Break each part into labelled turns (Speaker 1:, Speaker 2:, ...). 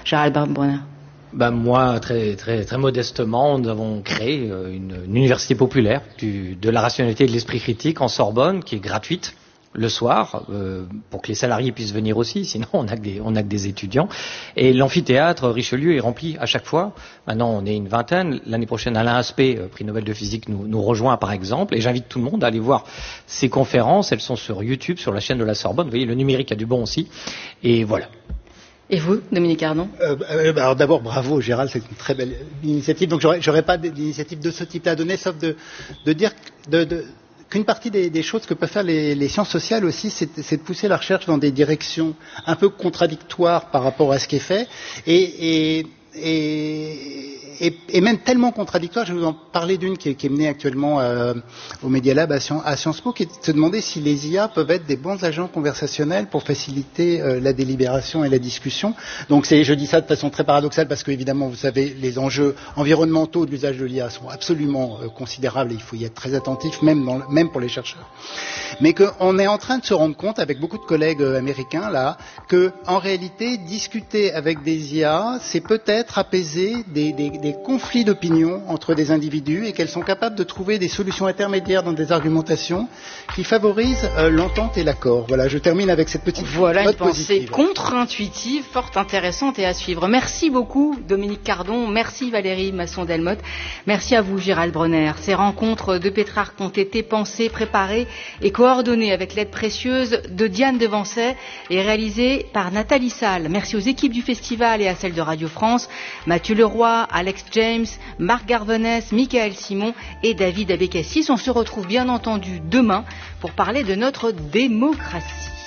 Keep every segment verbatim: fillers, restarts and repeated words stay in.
Speaker 1: Gérald Bronner?
Speaker 2: Ben moi, très, très, très modestement, nous avons créé une, une université populaire du, de la rationalité et de l'esprit critique en Sorbonne, qui est gratuite le soir, euh, pour que les salariés puissent venir aussi, sinon on n'a que des, on a que des étudiants. Et l'amphithéâtre Richelieu est rempli à chaque fois. Maintenant, on est une vingtaine. L'année prochaine, Alain Aspect, prix Nobel de physique, nous, nous rejoint par exemple. Et j'invite tout le monde à aller voir ces conférences. Elles sont sur YouTube, sur la chaîne de la Sorbonne. Vous voyez, le numérique a du bon aussi. Et voilà.
Speaker 1: Et vous, Dominique Ardon?
Speaker 3: euh, euh, Alors d'abord, bravo Gérald, c'est une très belle initiative. Donc j'aurais, j'aurais pas d'initiative de ce type-là à donner, sauf de, de dire de, de, qu'une partie des, des choses que peuvent faire les, les sciences sociales aussi, c'est, c'est de pousser la recherche dans des directions un peu contradictoires par rapport à ce qui est fait, et, et, et, et, et même tellement contradictoires. Je vais vous en parler d'une qui est, qui est menée actuellement euh, au Media Lab à, à Sciences Po, qui est de se demander si les I A peuvent être des bons agents conversationnels pour faciliter euh, la délibération et la discussion. Donc c'est, je dis ça de façon très paradoxale parce qu'évidemment, vous savez, les enjeux environnementaux de l'usage de l'I A sont absolument euh, considérables et il faut y être très attentif, même, dans, même pour les chercheurs. Mais qu'on est en train de se rendre compte, avec beaucoup de collègues euh, américains là, que en réalité, discuter avec des I A, c'est peut-être apaiser des, des, des conflits d'opinion entre des individus et qu'elles sont capables de trouver des solutions intermédiaires dans des argumentations qui favorisent euh, l'entente et l'accord. Voilà, je termine avec cette petite
Speaker 1: voilà
Speaker 3: note
Speaker 1: une pensée
Speaker 3: positive.
Speaker 1: contre-intuitive, fort intéressante et à suivre. Merci beaucoup Dominique Cardon, merci Valérie Masson-Delmotte, merci à vous Gérald Bronner. Ces rencontres de Pétrarque ont été pensées, préparées et coordonnées avec l'aide précieuse de Diane Devancet et réalisées par Nathalie Salle. Merci aux équipes du festival et à celles de Radio France, Mathieu Leroy, Alex James, Marc Garvenès, Michael Simon et David Abécassis. On se retrouve bien entendu demain pour parler de notre démocratie.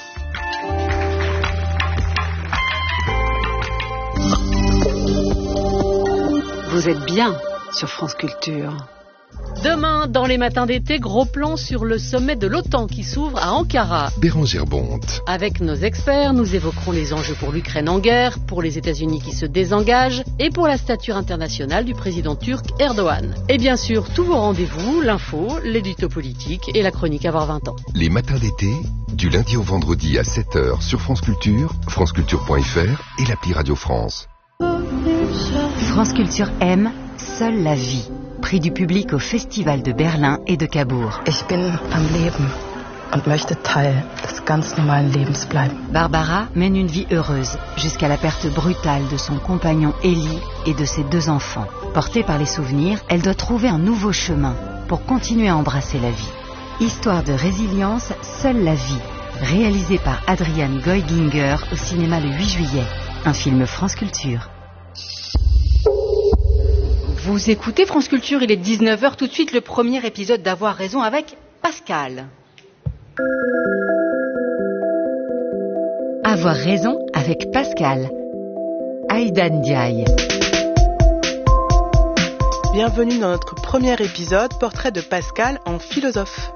Speaker 4: Vous êtes bien sur France Culture.
Speaker 5: Demain, dans les matins d'été, gros plan sur le sommet de l'OTAN qui s'ouvre à Ankara.
Speaker 6: Bérangère Bonte.
Speaker 5: Avec nos experts, nous évoquerons les enjeux pour l'Ukraine en guerre, pour les États-Unis qui se désengagent et pour la stature internationale du président turc Erdogan. Et bien sûr, tous vos rendez-vous, l'info, l'édito politique et la chronique Avoir vingt ans.
Speaker 6: Les matins d'été, du lundi au vendredi à sept heures sur France Culture, franceculture point f r et l'appli Radio France.
Speaker 7: France Culture aime Seule la vie. Prix du public au Festival de Berlin et de Cabourg.
Speaker 8: Ich bin am Leben und möchte Teil des ganz normalen Lebens bleiben.
Speaker 7: Barbara mène une vie heureuse jusqu'à la perte brutale de son compagnon Élie et de ses deux enfants. Portée par les souvenirs, elle doit trouver un nouveau chemin pour continuer à embrasser la vie. Histoire de résilience, Seule la vie. Réalisé par Adrian Goiginger au cinéma le huit juillet. Un film France Culture.
Speaker 1: Vous écoutez France Culture, il est dix-neuf heures, tout de suite le premier épisode d'Avoir raison avec Pascal.
Speaker 7: Avoir raison avec Pascal. Aïda Ndiaye.
Speaker 9: Bienvenue dans notre premier épisode, portrait de Pascal en philosophe.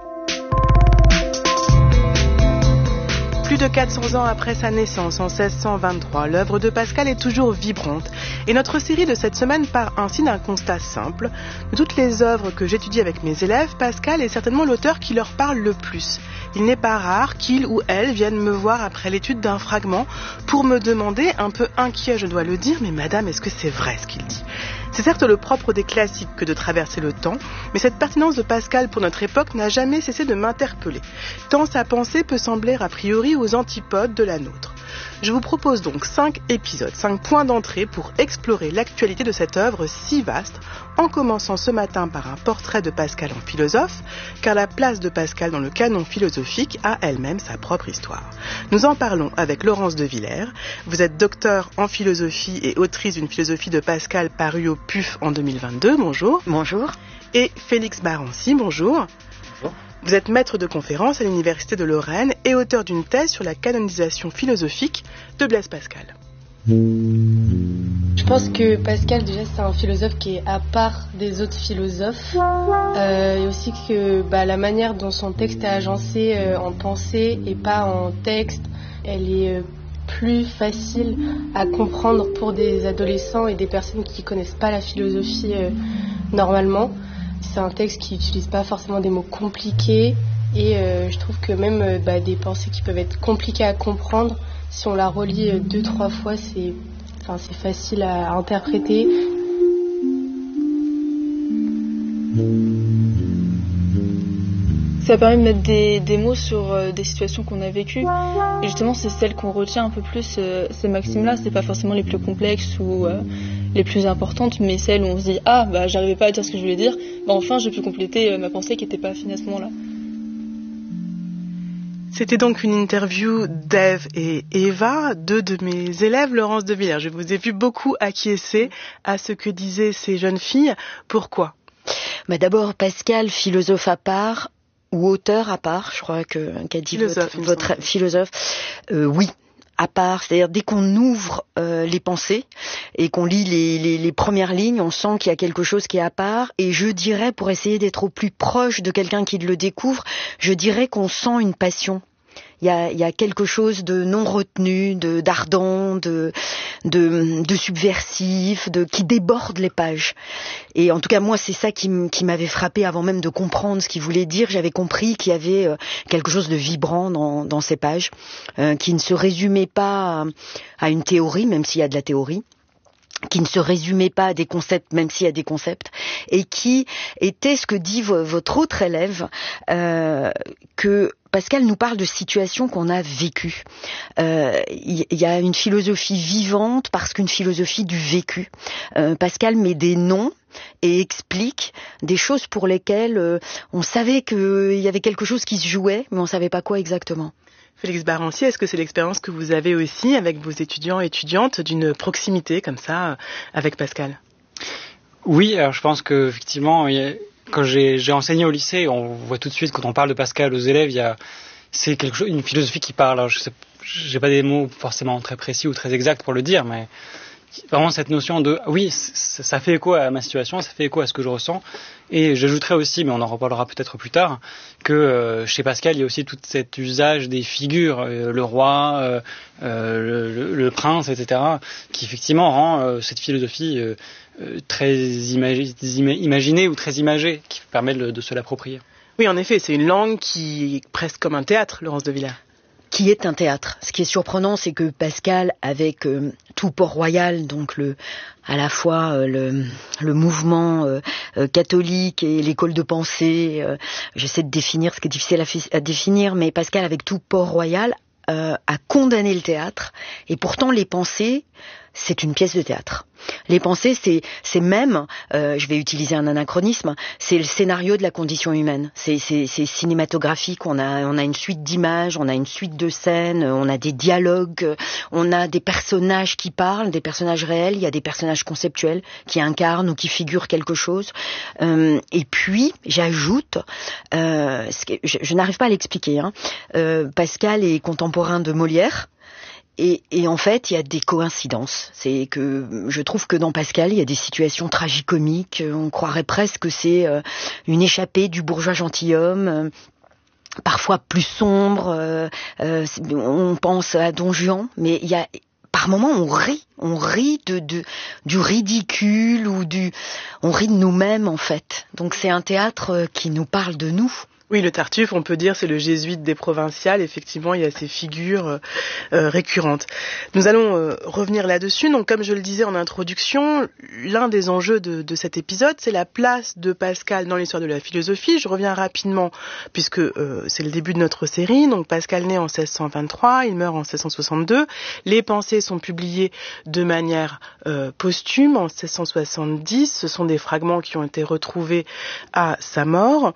Speaker 9: Plus de quatre cents ans après sa naissance en seize cent vingt-trois, l'œuvre de Pascal est toujours vibrante. Et notre série de cette semaine part ainsi d'un constat simple. De toutes les œuvres que j'étudie avec mes élèves, Pascal est certainement l'auteur qui leur parle le plus. Il n'est pas rare qu'il ou elle vienne me voir après l'étude d'un fragment pour me demander, un peu inquiet je dois le dire, mais madame, est-ce que c'est vrai ce qu'il dit ? C'est certes le propre des classiques que de traverser le temps, mais cette pertinence de Pascal pour notre époque n'a jamais cessé de m'interpeller, tant sa pensée peut sembler a priori aux antipodes de la nôtre. Je vous propose donc cinq épisodes, cinq points d'entrée pour explorer l'actualité de cette œuvre si vaste, en commençant ce matin par un portrait de Pascal en philosophe, car la place de Pascal dans le canon philosophique a elle-même sa propre histoire. Nous en parlons avec Laurence de Villers. Vous êtes docteur en philosophie et autrice d'une philosophie de Pascal parue au P U F en deux mille vingt-deux. Bonjour.
Speaker 7: Bonjour.
Speaker 9: Et Félix Barancy, bonjour.
Speaker 2: Bonjour.
Speaker 9: Vous êtes maître de conférence à l'Université de Lorraine et auteur d'une thèse sur la canonisation philosophique de Blaise Pascal.
Speaker 10: Je pense que Pascal, déjà, c'est un philosophe qui est à part des autres philosophes. Euh, et aussi que bah, la manière dont son texte est agencé euh, en pensée et pas en texte, elle est euh, plus facile à comprendre pour des adolescents et des personnes qui ne connaissent pas la philosophie euh, normalement. C'est un texte qui n'utilise pas forcément des mots compliqués et euh, je trouve que même euh, bah, des pensées qui peuvent être compliquées à comprendre, si on la relit euh, deux, trois fois, c'est, Enfin, c'est facile à interpréter.
Speaker 11: Ça permet de mettre des, des mots sur euh, des situations qu'on a vécues. Et justement, c'est celles qu'on retient un peu plus, euh, ces maximes-là. C'est pas forcément les plus complexes ou euh, les plus importantes, mais celles où on se dit « Ah, bah, j'arrivais pas à dire ce que je voulais dire. Bah, enfin, j'ai pu compléter euh, ma pensée qui n'était pas finie à ce moment-là. »
Speaker 9: C'était donc une interview d'Ève et Eva, deux de mes élèves, Laurence de Villers. Je vous ai vu beaucoup acquiescer à ce que disaient ces jeunes filles. Pourquoi ?
Speaker 12: Bah, d'abord, Pascal, philosophe à part, ou auteur à part, je crois que qu'a dit
Speaker 9: philosophe,
Speaker 12: votre, votre philosophe, euh, oui, à part, c'est-à-dire dès qu'on ouvre euh, les pensées et qu'on lit les, les, les premières lignes, on sent qu'il y a quelque chose qui est à part, et je dirais, pour essayer d'être au plus proche de quelqu'un qui le découvre, je dirais qu'on sent une passion. Il y a, il y a quelque chose de non retenu, de d'ardent, de, de de subversif, de qui déborde les pages. Et en tout cas, moi, c'est ça qui, m- qui m'avait frappé avant même de comprendre ce qu'il voulait dire. J'avais compris qu'il y avait euh, quelque chose de vibrant dans, dans ces pages, euh, qui ne se résumait pas à, à une théorie, même s'il y a de la théorie, qui ne se résumait pas à des concepts, même s'il y a des concepts, et qui était ce que dit v- votre autre élève, euh, que Pascal nous parle de situations qu'on a vécues. Euh, il y, y a une philosophie vivante parce qu'une philosophie du vécu. Euh, Pascal met des noms et explique des choses pour lesquelles euh, on savait qu'il y avait quelque chose qui se jouait, mais on savait pas quoi exactement.
Speaker 9: Félix Barancy, est-ce que c'est l'expérience que vous avez aussi avec vos étudiants et étudiantes d'une proximité comme ça avec Pascal ?
Speaker 13: Oui, alors je pense que effectivement, il y a... quand j'ai, j'ai enseigné au lycée, on voit tout de suite quand on parle de Pascal aux élèves, il y a c'est quelque chose, une philosophie qui parle. Alors je sais, j'ai pas des mots forcément très précis ou très exacts pour le dire, mais vraiment cette notion de oui, ça fait écho à ma situation, ça fait écho à ce que je ressens. Et j'ajouterais aussi, mais on en reparlera peut-être plus tard, que euh, chez Pascal, il y a aussi tout cet usage des figures, euh, le roi, euh, euh, le, le prince, et cetera, qui effectivement rend euh, cette philosophie euh, euh, très imagi- imaginée ou très imagée, qui permet de, de se l'approprier.
Speaker 9: Oui, en effet, c'est une langue qui est presque comme un théâtre, Laurence de Villers.
Speaker 12: Qui est un théâtre. Ce qui est surprenant, c'est que Pascal, avec euh, tout Port-Royal, donc le, à la fois euh, le, le mouvement euh, euh, catholique et l'école de pensée, euh, j'essaie de définir ce qui est difficile à, fi- à définir, mais Pascal, avec tout Port-Royal, euh, a condamné le théâtre, et pourtant les pensées, c'est une pièce de théâtre. Les pensées, c'est, c'est même, euh, je vais utiliser un anachronisme, c'est le scénario de la condition humaine. C'est, c'est, c'est cinématographique. On a, on a une suite d'images, on a une suite de scènes, on a des dialogues, on a des personnages qui parlent, des personnages réels. Il y a des personnages conceptuels qui incarnent ou qui figurent quelque chose. Euh, et puis, j'ajoute, euh, ce que, je, je n'arrive pas à l'expliquer. Hein, euh, Pascal est contemporain de Molière. Et, et en fait, il y a des coïncidences. C'est que je trouve que dans Pascal, il y a des situations tragicomiques. On croirait presque que c'est euh, une échappée du bourgeois gentilhomme, euh, parfois plus sombre. Euh, euh, on pense à Don Juan, mais il y a par moments on rit, on rit de, de du ridicule ou du, on rit de nous-mêmes en fait. Donc c'est un théâtre qui nous parle de nous.
Speaker 9: Oui, le Tartuffe, on peut dire, c'est le jésuite des provinciales. Effectivement, il y a ces figures euh, récurrentes. Nous allons euh, revenir là-dessus. Donc, comme je le disais en introduction, l'un des enjeux de, de cet épisode, c'est la place de Pascal dans l'histoire de la philosophie. Je reviens rapidement, puisque euh, c'est le début de notre série. Donc, Pascal naît en seize cent vingt-trois, il meurt en seize cent soixante-deux. Les Pensées sont publiées de manière euh, posthume en seize cent soixante-dix. Ce sont des fragments qui ont été retrouvés à sa mort.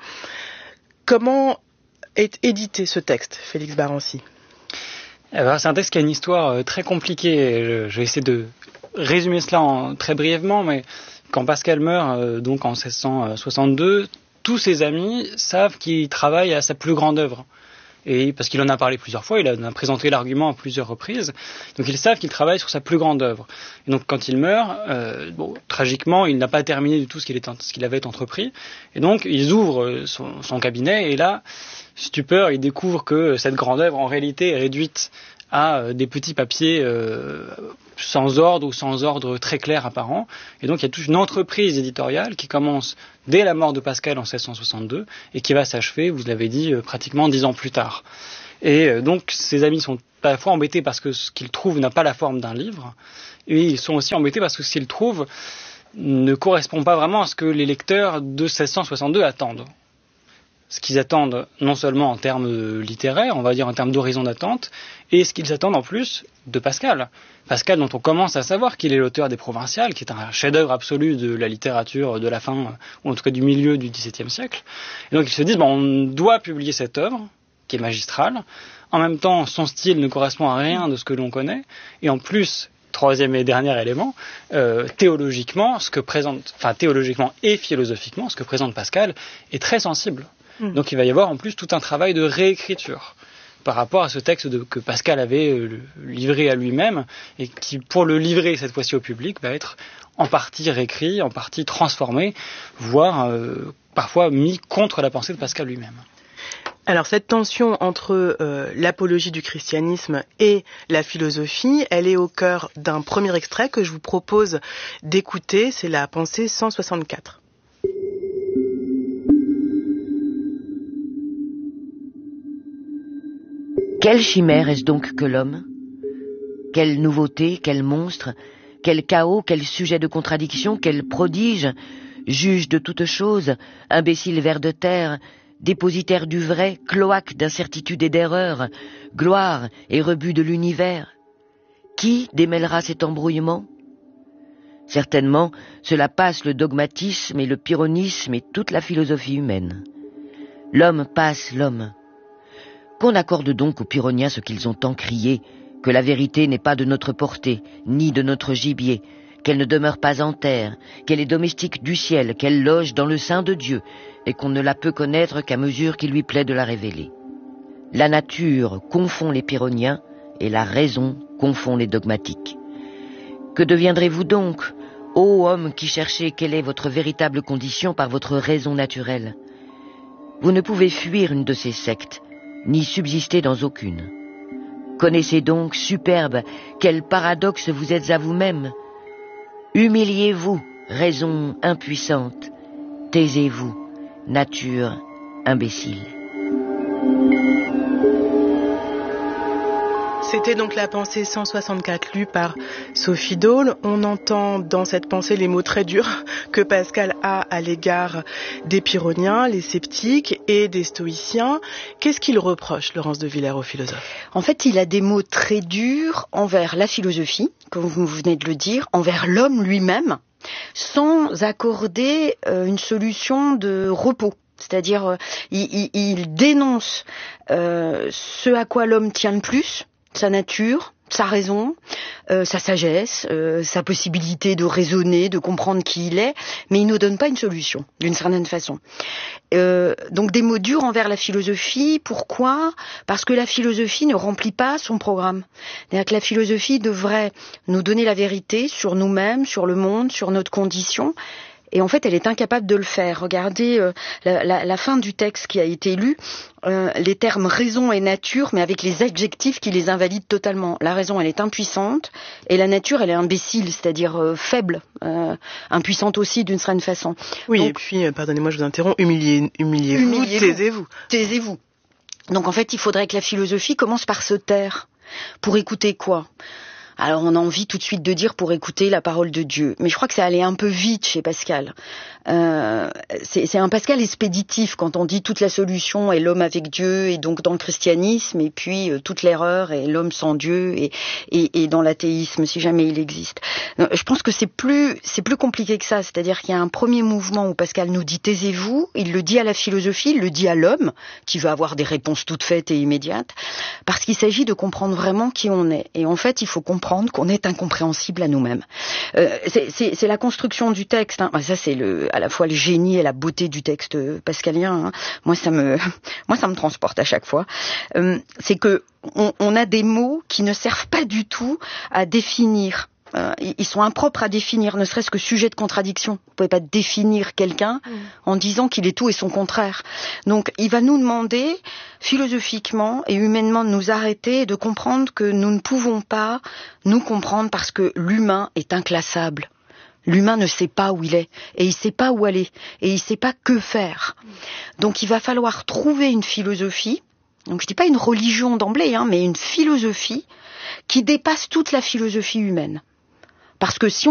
Speaker 9: Comment est édité ce texte, Félix Barancy ?
Speaker 13: Alors, c'est un texte qui a une histoire très compliquée. Je, je vais essayer de résumer cela en, très brièvement, mais quand Pascal meurt, euh, donc en seize cent soixante-deux, tous ses amis savent qu'il travaille à sa plus grande œuvre. Et parce qu'il en a parlé plusieurs fois, il en a présenté l'argument à plusieurs reprises. Donc ils savent qu'il travaille sur sa plus grande œuvre. Et donc quand il meurt, euh, bon, tragiquement, il n'a pas terminé du tout ce qu'il, est, ce qu'il avait entrepris. Et donc ils ouvrent son, son cabinet et là, stupeur, ils découvrent que cette grande œuvre en réalité est réduite à des petits papiers euh, sans ordre ou sans ordre très clair apparent. Et donc il y a toute une entreprise éditoriale qui commence dès la mort de Pascal en seize cent soixante-deux et qui va s'achever, vous l'avez dit, pratiquement dix ans plus tard. Et donc ses amis sont à la fois embêtés parce que ce qu'ils trouvent n'a pas la forme d'un livre, et ils sont aussi embêtés parce que ce qu'ils trouvent ne correspond pas vraiment à ce que les lecteurs de seize cent soixante-deux attendent. Ce qu'ils attendent non seulement en termes littéraires, on va dire en termes d'horizon d'attente, et ce qu'ils attendent en plus de Pascal. Pascal dont on commence à savoir qu'il est l'auteur des Provinciales, qui est un chef-d'œuvre absolu de la littérature de la fin, ou en tout cas du milieu du dix-septième siècle. Et donc ils se disent, bon, on doit publier cette œuvre, qui est magistrale. En même temps, son style ne correspond à rien de ce que l'on connaît, et en plus, troisième et dernier élément, euh, théologiquement, ce que présente, enfin théologiquement et philosophiquement, ce que présente Pascal est très sensible. Mmh. Donc il va y avoir en plus tout un travail de réécriture par rapport à ce texte de, que Pascal avait euh, livré à lui-même et qui, pour le livrer cette fois-ci au public, va être en partie réécrit, en partie transformé, voire euh, parfois mis contre la pensée de Pascal lui-même.
Speaker 9: Alors cette tension entre euh, l'apologie du christianisme et la philosophie, elle est au cœur d'un premier extrait que je vous propose d'écouter, c'est la pensée cent soixante-quatre.
Speaker 14: Quelle chimère est-ce donc que l'homme ? Quelle nouveauté, quel monstre, quel chaos, quel sujet de contradiction, quel prodige, juge de toutes choses, imbécile ver de terre, dépositaire du vrai, cloaque d'incertitude et d'erreur, gloire et rebut de l'univers. Qui démêlera cet embrouillement ? Certainement, cela passe le dogmatisme et le pyrrhonisme et toute la philosophie humaine. L'homme passe l'homme. Qu'on accorde donc aux pyrrhoniens ce qu'ils ont tant crié, que la vérité n'est pas de notre portée, ni de notre gibier, qu'elle ne demeure pas en terre, qu'elle est domestique du ciel, qu'elle loge dans le sein de Dieu, et qu'on ne la peut connaître qu'à mesure qu'il lui plaît de la révéler. La nature confond les pyrrhoniens, et la raison confond les dogmatiques. Que deviendrez-vous donc, ô homme qui cherchez quelle est votre véritable condition par votre raison naturelle ? Vous ne pouvez fuir une de ces sectes, ni subsister dans aucune. Connaissez donc, superbe, quel paradoxe vous êtes à vous-même. Humiliez-vous, raison impuissante, taisez-vous, nature imbécile.
Speaker 9: C'était donc la pensée cent soixante-quatre lue par Sophie Dole. On entend dans cette pensée les mots très durs que Pascal a à l'égard des pyrrhoniens, les sceptiques et des stoïciens. Qu'est-ce qu'il reproche, Laurence de Villers, aux philosophes ?
Speaker 12: En fait, il a des mots très durs envers la philosophie, comme vous venez de le dire, envers l'homme lui-même, sans accorder euh, une solution de repos. C'est-à-dire, euh, il, il, il dénonce euh, ce à quoi l'homme tient le plus, sa nature, sa raison, euh, sa sagesse, euh, sa possibilité de raisonner, de comprendre qui il est, mais il ne donne pas une solution, d'une certaine façon. Euh, donc des mots durs envers la philosophie. Pourquoi ? Parce que la philosophie ne remplit pas son programme. C'est-à-dire que la philosophie devrait nous donner la vérité sur nous-mêmes, sur le monde, sur notre condition. Et en fait, elle est incapable de le faire. Regardez euh, la, la, la fin du texte qui a été lu, euh, les termes raison et nature, mais avec les adjectifs qui les invalident totalement. La raison, elle est impuissante, et la nature, elle est imbécile, c'est-à-dire euh, faible, euh, impuissante aussi d'une certaine façon.
Speaker 9: Oui,
Speaker 12: Donc,
Speaker 9: et puis, euh, pardonnez-moi, je vous interromps, humiliez, humiliez-vous, humiliez-vous, taisez-vous.
Speaker 12: Taisez-vous. Donc en fait, il faudrait que la philosophie commence par se taire. Pour écouter quoi ? Alors on a envie tout de suite de dire pour écouter la parole de Dieu. Mais je crois que ça allait un peu vite chez Pascal. Euh, c'est, c'est un Pascal expéditif quand on dit toute la solution est l'homme avec Dieu et donc dans le christianisme, et puis euh, toute l'erreur est l'homme sans Dieu et, et, et dans l'athéisme si jamais il existe. Non, je pense que c'est plus, c'est plus compliqué que ça. C'est-à-dire qu'il y a un premier mouvement où Pascal nous dit taisez-vous. Il le dit à la philosophie, il le dit à l'homme qui veut avoir des réponses toutes faites et immédiates, parce qu'il s'agit de comprendre vraiment qui on est. Et en fait, il faut comprendre qu'on est incompréhensible à nous-mêmes. Euh, c'est, c'est, c'est la construction du texte. Hein. Ça, c'est le, à la fois le génie et la beauté du texte pascalien. Hein. Moi, ça me, moi, ça me transporte à chaque fois. Euh, c'est que on, on a des mots qui ne servent pas du tout à définir. Euh, ils sont impropres à définir, ne serait-ce que sujet de contradiction. Vous ne pouvez pas définir quelqu'un mmh. en disant qu'il est tout et son contraire. Donc, il va nous demander, philosophiquement et humainement, de nous arrêter et de comprendre que nous ne pouvons pas nous comprendre parce que l'humain est inclassable. L'humain ne sait pas où il est, et il ne sait pas où aller, et il ne sait pas que faire. Donc, il va falloir trouver une philosophie Donc je dis pas une religion d'emblée, hein, mais une philosophie qui dépasse toute la philosophie humaine. Parce que si